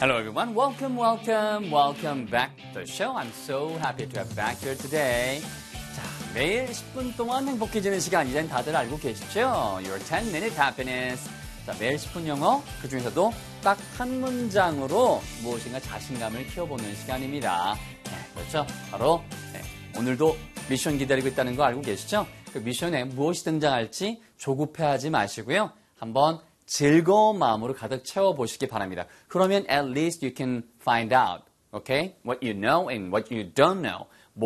Hello everyone, welcome back to the show. I'm so happy to have you back here today. 자, 매일 10분 동안 행복해지는 시간, 이젠 다들 알고 계시죠? Your 10-minute happiness. 자, 매일 10분 영어, 그 중에서도 딱 한 문장으로 무엇인가 자신감을 키워보는 시간입니다. 네, 그렇죠? 바로 오늘도 미션 기다리고 있다는 거 알고 계시죠? 그 미션에 무엇이 등장할지 조급해하지 마시고요. 한번 즐거운 마음으로 가득 채워보시기 바랍니다. 그러면 at least you can find out, okay? What you know and what you don't know.